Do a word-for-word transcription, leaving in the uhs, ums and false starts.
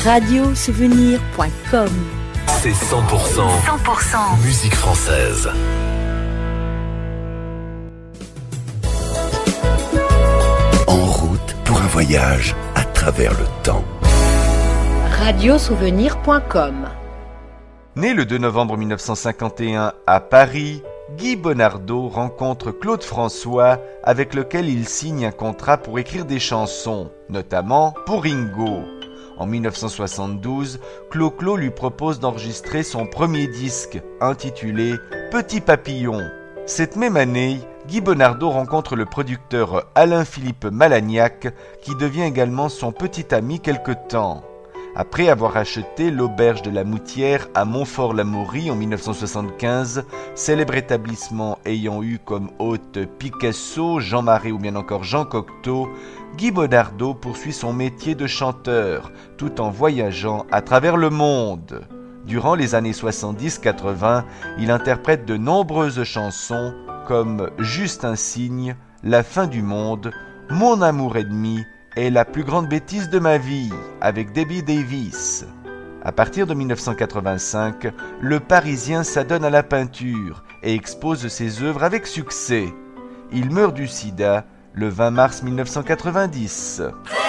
radio souvenir point com. C'est cent pour cent, cent pour cent musique française. En route pour un voyage à travers le temps. radio souvenir point com. Né le deux novembre mille neuf cent cinquante et un à Paris, Guy Bonardo rencontre Claude François, avec lequel il signe un contrat pour écrire des chansons, notamment pour Ringo. En mille neuf cent soixante-douze, Clo-Clo lui propose d'enregistrer son premier disque, intitulé « Petit Papillon ». Cette même année, Guy Bonardo rencontre le producteur Alain-Philippe Malagnac, qui devient également son petit ami quelque temps. Après avoir acheté l'auberge de la Moutière à Montfort-l'Amaury en mille neuf cent soixante-quinze, célèbre établissement ayant eu comme hôte Picasso, Jean Marais ou bien encore Jean Cocteau, Guy Bonardo poursuit son métier de chanteur, tout en voyageant à travers le monde. Durant les années soixante-dix quatre-vingts, il interprète de nombreuses chansons comme Juste un signe, La fin du monde, Mon amour ennemi et La plus grande bêtise de ma vie avec Debbie Davis. À partir de mille neuf cent quatre-vingt-cinq, le Parisien s'adonne à la peinture et expose ses œuvres avec succès. Il meurt du sida le vingt mars mille neuf cent quatre-vingt-dix.